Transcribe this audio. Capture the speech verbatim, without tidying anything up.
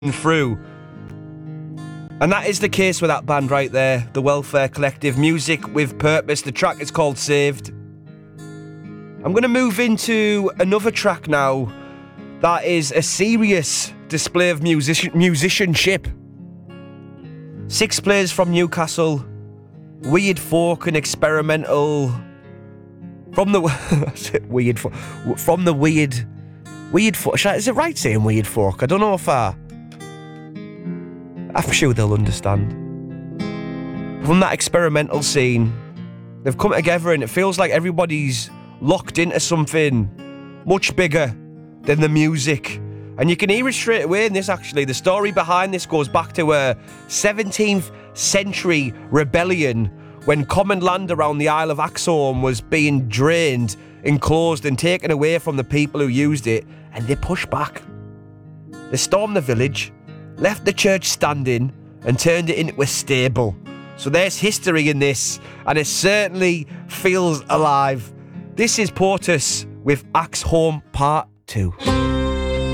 through. And that is the case with that band right there, the Welfare Collective. Music with purpose. The track is called Saved. I'm going to move into another track now that is a serious display of music- musicianship. Six players from Newcastle, weird folk and experimental. From the weird folk, from the weird, weird folk. Is it right saying weird folk? I don't know if I. I'm sure they'll understand. From that experimental scene, they've come together and it feels like everybody's locked into something much bigger than the music. And you can hear it straight away in this, actually. The story behind this goes back to a seventeenth century rebellion when common land around the Isle of Axholme was being drained, enclosed and taken away from the people who used it, and they pushed back. They stormed the village, left the church standing and turned it into a stable. So there's history in this, and it certainly feels alive. This is Portus with Axholme Part two.